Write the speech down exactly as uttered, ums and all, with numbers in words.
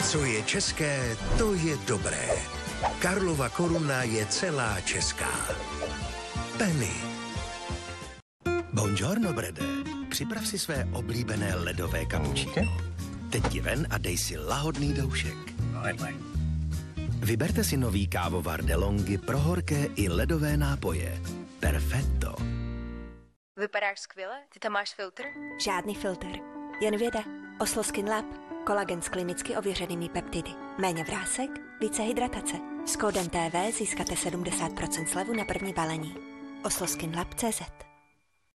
Co je české, to je dobré. Karlova Koruna je celá česká. Penny. Buongiorno, Brede. Připrav si své oblíbené ledové kapučíno. Teď ti ven a dej si lahodný doušek. Vyberte si nový kávovar DeLonghi pro horké i ledové nápoje. Perfetto. Vypadáš skvěle? Ty tam máš filtr? Žádný filtr. Jen věda. Oslo Skin Lab. Kolagen s klinicky ověřenými peptidy. Méně vrásek, více hydratace. S kódem T V získáte sedmdesát procent slevu na první balení. oslo skin lab tečka cé zet